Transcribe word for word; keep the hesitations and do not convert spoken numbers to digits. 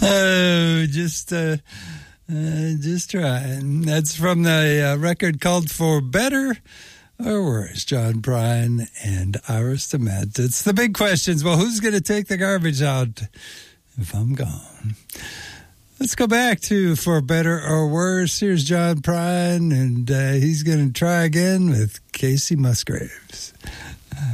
Oh, just, uh, uh, just trying. That's from the uh, record called For Better or Worse, John Prine and Iris DeMent. It's the big questions. Well, who's going to take the garbage out if I'm gone? Let's go back to For Better or Worse. Here's John Prine, and uh, he's going to try again with Casey Musgraves.